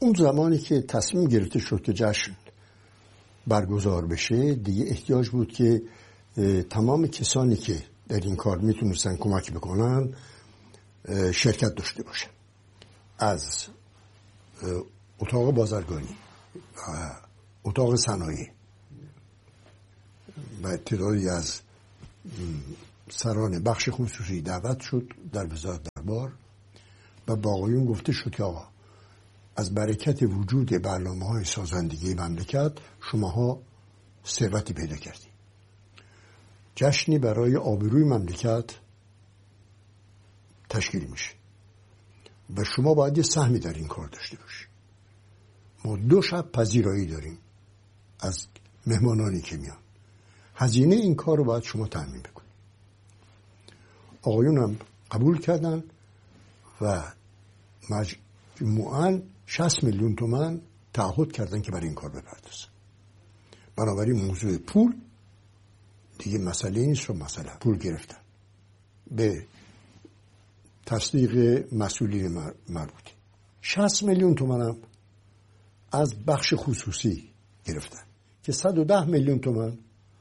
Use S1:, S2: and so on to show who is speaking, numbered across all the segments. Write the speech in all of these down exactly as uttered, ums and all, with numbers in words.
S1: اون زمانی که تصمیم گرفته شد که جشن برگزار بشه، دیگه احتیاج بود که تمام کسانی که در این کار میتونستن کمک بکنن شرکت داشته باشن، از اتاق بازرگانی، اتاق صنایع و تعدادی از سران بخش خصوصی دعوت شد در وزارت دربار و با آقایون گفته شد که آقا از برکت وجود برنامه‌های سازندگی مملکت شماها ثروتی پیدا کردید، جشنی برای آبروی مملکت تشکیل میشه و شما باید یه سهمی در این کار داشته باشید. ما دو شب پذیرایی داریم از مهمانانی که میان، هزینه این کار رو باید شما تامین بکنید. آقایون هم قبول کردن و مجموعاً شصت میلیون تومان تعهد کردن که برای این کار بپردازن. بنابراین موضوع پول دیگه مسئله نیست و مسئله پول گرفتن به تصدیق مسئولین مربوطه. شصت میلیون تومان هم از بخش خصوصی گرفتن که صد و ده میلیون تومان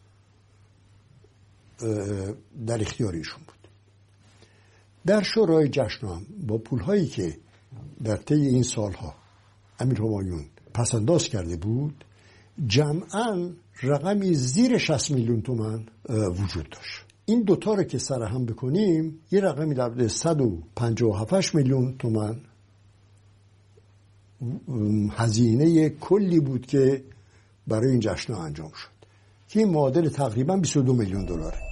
S1: در اختیار ایشون بود. در شورای جشن هم با پولهایی که در طی این سالها امیر همایون پسنداز کرده بود، جمعاً رقمی زیر شصت میلیون تومان وجود داشت. این دوتا رو که سر هم بکنیم یه رقمی در حدود صد و پنجاه و هفت میلیون تومان هزینه کلی بود که برای این جشن انجام شد که این معادل تقریباً بیست و دو میلیون دلاره.